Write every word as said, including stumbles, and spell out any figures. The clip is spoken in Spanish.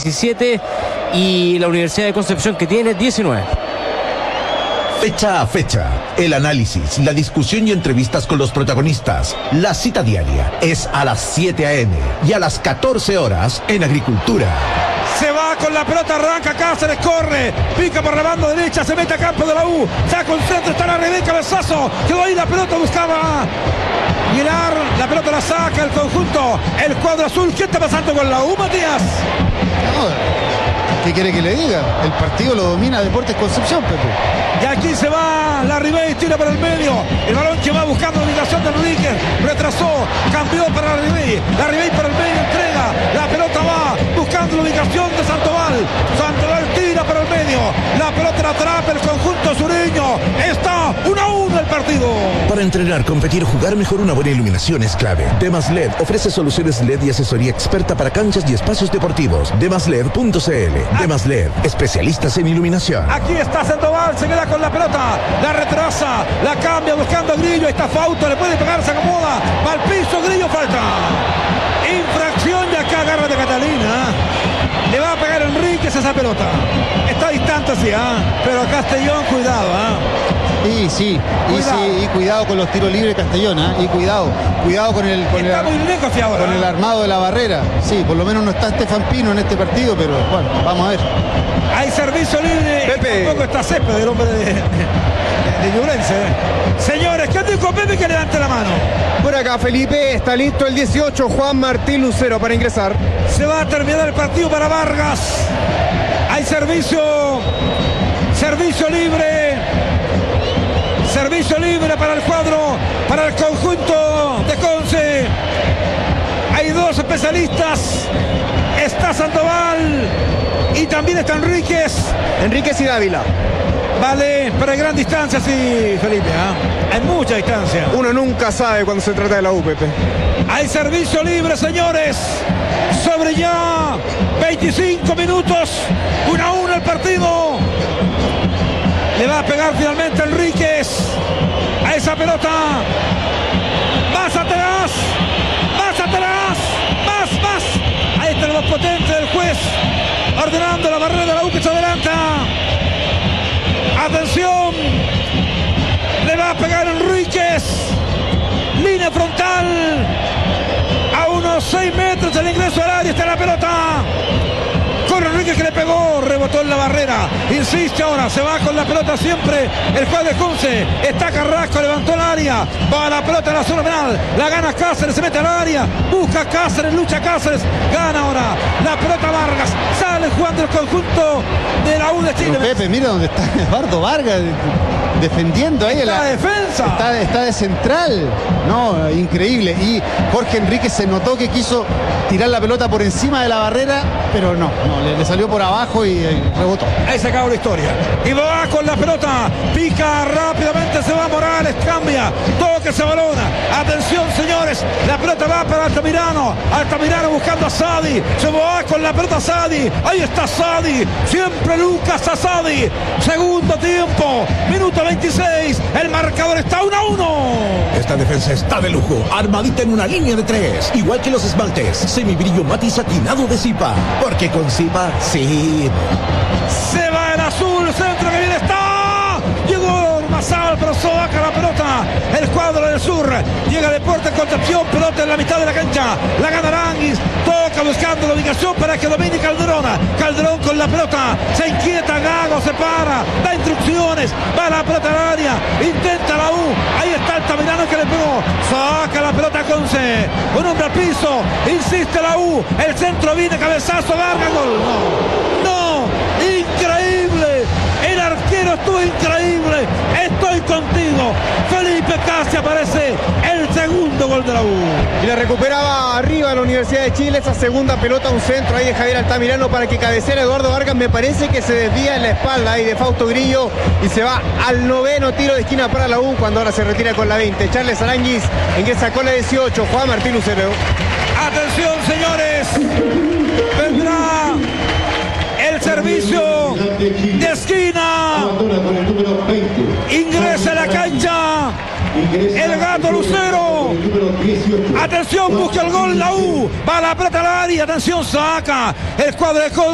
diecisiete y la Universidad de Concepción, que tiene diecinueve. Fecha a fecha, el análisis, la discusión y entrevistas con los protagonistas. La cita diaria es a las siete a eme y a las catorce horas en Agricultura. Se va con la pelota, arranca Cáceres, corre, pica por la banda derecha, se mete a campo de la U, se concentra, está la Rebeca, cabezazo, quedó ahí la pelota, buscaba Aguilar, la pelota la saca el conjunto, el cuadro azul. ¿Qué está pasando con la U, Matías? No, ¿qué quiere que le diga? El partido lo domina Deportes Concepción, Pepe. Y aquí se va la Ribey, tira para el medio, el balón que va buscando la ubicación de Enríquez, retrasó, cambió para la Ribey, la Ribey para el medio, entrega, la pelota va buscando la ubicación de Sandoval, Sandoval tira para el medio, la pelota la atrapa el conjunto sureño, está uno a uno el partido. Para entrenar, competir, jugar mejor, una buena iluminación es clave. Demas L E D ofrece soluciones L E D y asesoría experta para canchas y espacios deportivos. demas led punto c l. Demas L E D, especialistas en iluminación. Aquí está Sandoval, se queda con la pelota, la retrasa, la cambia buscando a Grillo, está Fausto, le puede pegar, se acomoda, va al piso, Grillo, falta. Infracción y acá agarra de Catalina. Le va a pegar Enríquez esa pelota. Está distante, sí, ¿eh? Pero Castellón, cuidado, ¿eh? Y sí, y sí, y cuidado con los tiros libres Castellón, ¿eh? Y cuidado, cuidado con el con, está el, muy lejos ahora, con ¿eh? el armado de la barrera. Sí, por lo menos no está Estefan Pino en este partido, pero bueno, vamos a ver. Hay servicio libre. Pepe. Y tampoco está Césped, el hombre de, de, de, de Ñublense. Señores, ¿qué dijo Pepe? Que levante la mano. Por acá, Felipe, está listo el dieciocho, Juan Martín Lucero, para ingresar. Se va a terminar el partido para Vargas. Hay servicio. Servicio libre. Servicio libre para el cuadro, para el conjunto de Conce. Hay dos especialistas. Está Sandoval y también está Enríquez. Enríquez y Dávila. Vale, pero hay gran distancia, sí, Felipe, ¿eh? Hay mucha distancia. Uno nunca sabe cuando se trata de la U, Pepe. Hay servicio libre, señores. Sobre ya veinticinco minutos. uno a uno el partido. Le va a pegar finalmente Enríquez a esa pelota. Más atrás. Más atrás. Más, más. Ahí está el más potente del juez. Ordenando la barrera de la U que se adelanta. Atención. Le va a pegar Enríquez. Línea frontal. A unos seis metros del ingreso al área está la pelota. Corre Enríquez, que le pegó, rebotó en la barrera, insiste ahora, se va con la pelota siempre el juez de Conce, está Carrasco, levantó el área, va a la pelota en la zona penal, la gana Cáceres, se mete al área, busca Cáceres, lucha Cáceres, gana ahora, la pelota Vargas, sale jugando el conjunto de la U de Chile. Pero Pepe, mira dónde está Eduardo Vargas defendiendo ahí. Está la defensa. Está, está de central. No, increíble. Y Jorge Enríquez se notó que quiso tirar la pelota por encima de la barrera, pero no, no, le, le salió por abajo y, y rebotó. Ahí se acabó la historia. Y va con la pelota, pica rápidamente, se va Morales, cambia, toque ese balón. Atención, señores, la pelota va para Altamirano. Altamirano buscando a Sadi, se va con la pelota Sadi. Ahí está Sadi, siempre Lucas a Sadi. Segundo tiempo, minuto veintiséis, el marcador está uno a uno. Esta defensa está de lujo, armadita en una línea de tres, igual que los esmaltes, semibrillo mate y satinado de Zipa, porque con Zipa, sí. Se va el azul, centro que viene, está. Llegó Masal, pero saca la pelota. El cuadro del sur. Llega Deportes Concepción, pelota en la mitad de la cancha. La gana Aranguis. Toca buscando la ubicación para que domine Calderón. Calderón con la pelota. Se inquieta Gago, se para. Da instrucciones. Va la pelota al área. Intenta la U. Ahí está Altamirano que le pegó. Saca la pelota a Conce. Un hombre al piso. Insiste la U. El centro viene, cabezazo, Vargas, gol. No. No. Increíble. El arquero estuvo increíble. Estoy contigo. Felipe Casi aparece el segundo gol de la U. Y la recuperaba arriba la Universidad de Chile. Esa segunda pelota, un centro ahí de Javier Altamirano para que cabecera Eduardo Vargas. Me parece que se desvía en la espalda ahí de Fausto Grillo y se va al noveno tiro de esquina para la U, cuando ahora se retira con la veinte. Charles Aranguis ingresa con la dieciocho. Juan Martín Lucero. Atención, señores. Vendrá el servicio de esquina. Ingresa a la cancha el Gato Lucero. Atención, busca el gol la U. Va la pelota al área. Atención, saca el cuadro de